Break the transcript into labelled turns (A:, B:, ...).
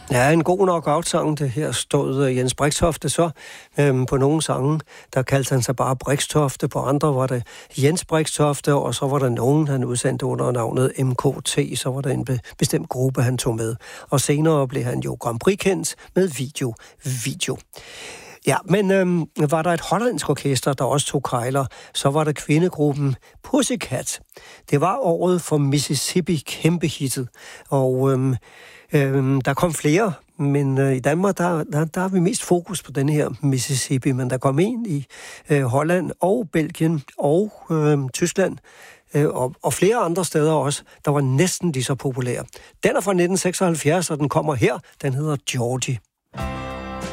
A: Ja, en god knockout-sang, det her stod Jens Brixtofte så. På nogle sange, der kaldte han sig bare Brixtofte, på andre var det Jens Brixtofte, og så var der nogen, han udsendte under navnet MKT, så var der en bestemt gruppe, han tog med. Og senere blev han jo Grand Prix-kendt med video. Ja, men var der et hollandsk orkester, der også tog kejler, så var der kvindegruppen Pussycat. Det var året for Mississippi, kæmpehittet, og der kom flere, men i Danmark, der har vi mest fokus på den her Mississippi, men der kom en i Holland og Belgien og Tyskland, og flere andre steder også, der var næsten lige så populære. Den er fra 1976, og den kommer her. Den hedder Georgie.